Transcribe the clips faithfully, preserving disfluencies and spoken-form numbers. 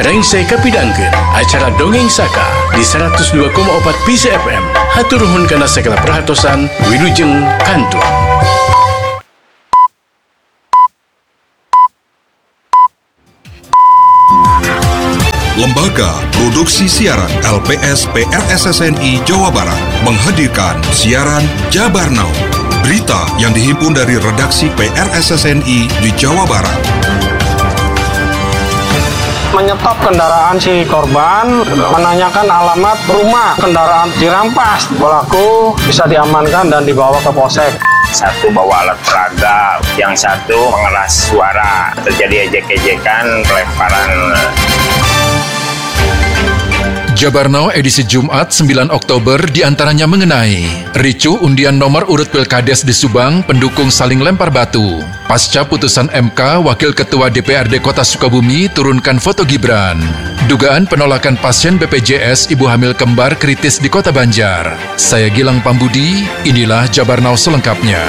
Rengsai kapidangkeun acara Dongeng Saka di seratus dua koma empat P C F M. Hatur nuhun kana segala perhatosan. Wilujeng kantur. Lembaga Produksi Siaran L P S P R S S N I Jawa Barat menghadirkan siaran Jabar Now. Berita yang dihimpun dari redaksi P R S S N I di Jawa Barat. Menyetop kendaraan si korban, menanyakan alamat rumah, kendaraan dirampas. Pelaku bisa diamankan dan dibawa ke polsek. Satu bawa alat peraga, yang satu mengeras suara. Terjadi ejek-ejekan, pelemparan. Jabar Now edisi Jumat sembilan Oktober diantaranya mengenai ricuh undian nomor urut Pilkades di Subang, pendukung saling lempar batu. Pasca putusan M K, Wakil Ketua D P R D Kota Sukabumi turunkan foto Gibran. Dugaan penolakan pasien B P J S ibu hamil kembar kritis di Kota Banjar. Saya Gilang Pambudi, inilah Jabar Now selengkapnya.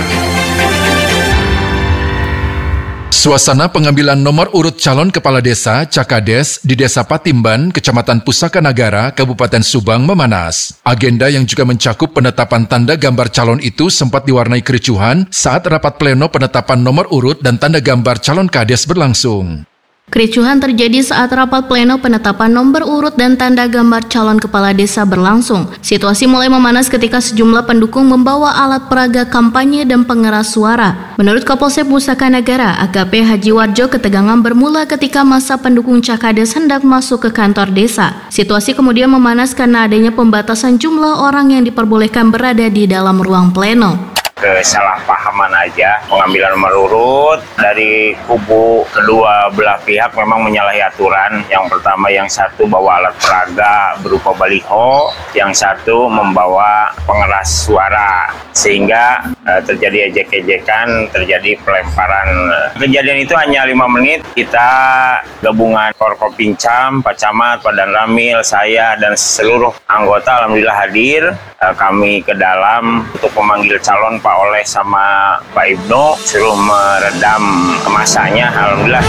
Suasana pengambilan nomor urut calon kepala desa Cakades di Desa Patimban, Kecamatan Pusaka Nagara, Kabupaten Subang memanas. Agenda yang juga mencakup penetapan tanda gambar calon itu sempat diwarnai kericuhan saat rapat pleno penetapan nomor urut dan tanda gambar calon kades berlangsung. Kericuhan terjadi saat rapat pleno penetapan nomor urut dan tanda gambar calon kepala desa berlangsung. Situasi mulai memanas ketika sejumlah pendukung membawa alat peraga kampanye dan pengeras suara. Menurut Kapolsek Pusaka Nagara, A K P Haji Warjo, ketegangan bermula ketika masa pendukung Cakades hendak masuk ke kantor desa. Situasi kemudian memanas karena adanya pembatasan jumlah orang yang diperbolehkan berada di dalam ruang pleno. Kesalahpahaman aja, pengambilan nomor urut dari kubu kedua belah pihak memang menyalahi aturan. Yang pertama, yang satu bawa alat peraga berupa baliho, yang satu membawa pengeras suara, sehingga eh, terjadi ejek-ejekan, terjadi pelemparan. Kejadian itu hanya lima menit. Kita gabungan Forkopincam, Pak Camat, Pak Dan Ramil, saya dan seluruh anggota alhamdulillah hadir. Eh, kami ke dalam untuk memanggil calon Pak Oleh sama Pak Ibnu, suruh meredam masanya, alhamdulillah.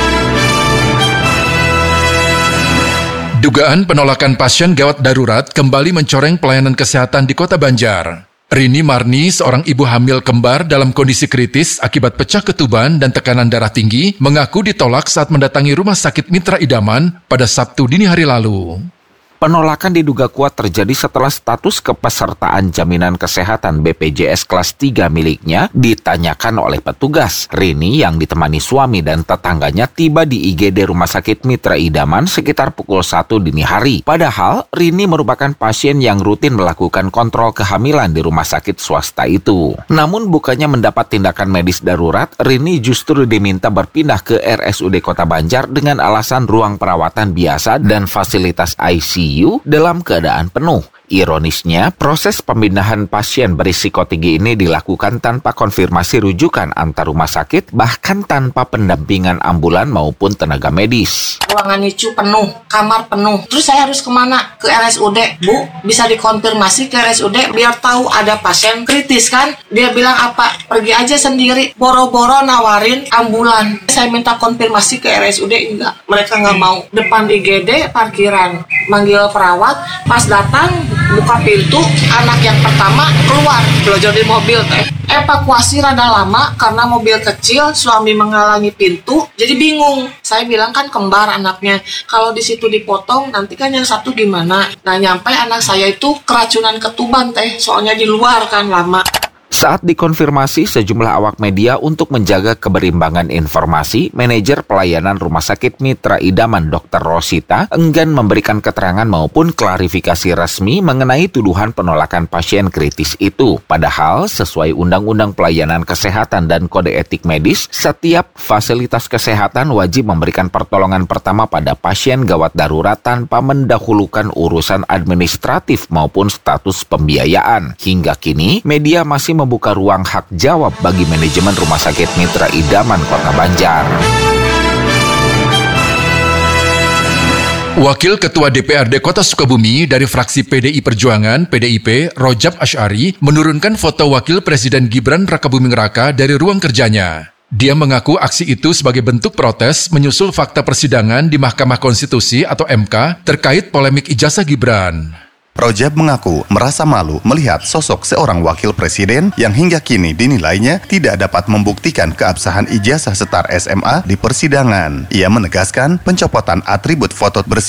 Dugaan penolakan pasien gawat darurat kembali mencoreng pelayanan kesehatan di Kota Banjar. Rini Marni, seorang ibu hamil kembar dalam kondisi kritis akibat pecah ketuban dan tekanan darah tinggi, mengaku ditolak saat mendatangi Rumah Sakit Mitra Idaman pada Sabtu dini hari lalu. Penolakan diduga kuat terjadi setelah status kepesertaan jaminan kesehatan B P J S kelas tiga miliknya ditanyakan oleh petugas. Rini yang ditemani suami dan tetangganya tiba di I G D Rumah Sakit Mitra Idaman sekitar pukul satu dini hari. Padahal Rini merupakan pasien yang rutin melakukan kontrol kehamilan di rumah sakit swasta itu. Namun bukannya mendapat tindakan medis darurat, Rini justru diminta berpindah ke R S U D Kota Banjar dengan alasan ruang perawatan biasa dan fasilitas I C U dalam keadaan penuh. Ironisnya, proses pemindahan pasien berisiko tinggi ini dilakukan tanpa konfirmasi rujukan antar rumah sakit, bahkan tanpa pendampingan ambulan maupun tenaga medis. Ruangan I C U penuh, kamar penuh. Terus saya harus kemana? Ke R S U D. Bu, bisa dikonfirmasi ke R S U D biar tahu ada pasien kritis kan? Dia bilang apa? Pergi aja sendiri. Boro-boro nawarin ambulan. Saya minta konfirmasi ke R S U D, enggak. Mereka nggak mau. Depan I G D, parkiran. Manggil perawat, pas datang buka pintu, anak yang pertama keluar, belajar di mobil teh. Evakuasi rada lama karena mobil kecil, suami menghalangi pintu, jadi bingung. Saya bilang kan kembar anaknya, kalau di situ dipotong nanti kan yang satu gimana. Nah nyampe anak saya itu keracunan ketuban teh, soalnya di luar kan lama. Saat dikonfirmasi sejumlah awak media untuk menjaga keberimbangan informasi, manajer pelayanan Rumah Sakit Mitra Idaman Dokter Rosita enggan memberikan keterangan maupun klarifikasi resmi mengenai tuduhan penolakan pasien kritis itu. Padahal sesuai Undang-Undang Pelayanan Kesehatan dan Kode Etik Medis, setiap fasilitas kesehatan wajib memberikan pertolongan pertama pada pasien gawat darurat tanpa mendahulukan urusan administratif maupun status pembiayaan. Hingga kini, media masih membuka ruang hak jawab bagi manajemen Rumah Sakit Mitra Idaman Kota Banjar. Wakil Ketua D P R D Kota Sukabumi dari fraksi P D I Perjuangan P D I P, Rojab Asy'ari, menurunkan foto Wakil Presiden Gibran Rakabuming Raka dari ruang kerjanya. Dia mengaku aksi itu sebagai bentuk protes menyusul fakta persidangan di Mahkamah Konstitusi atau M K terkait polemik ijazah Gibran. Rojab mengaku merasa malu melihat sosok seorang wakil presiden yang hingga kini dinilainya tidak dapat membuktikan keabsahan ijazah setar S M A di persidangan. Ia menegaskan pencopotan atribut foto bersih